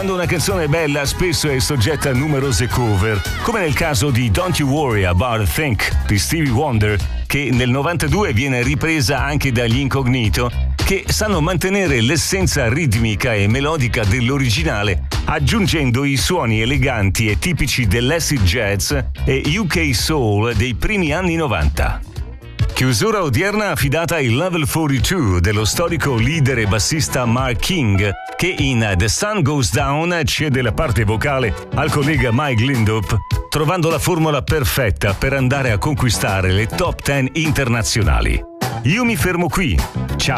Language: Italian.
Quando una canzone è bella, spesso è soggetta a numerose cover, come nel caso di Don't You Worry About a Thing di Stevie Wonder, che nel 92 viene ripresa anche dagli Incognito, che sanno mantenere l'essenza ritmica e melodica dell'originale, aggiungendo i suoni eleganti e tipici dell'acid jazz e UK soul dei primi anni 90. Chiusura odierna affidata ai Level 42 dello storico leader e bassista Mark King, che in The Sun Goes Down cede la parte vocale al collega Mike Lindop, trovando la formula perfetta per andare a conquistare le top 10 internazionali. Io mi fermo qui. Ciao!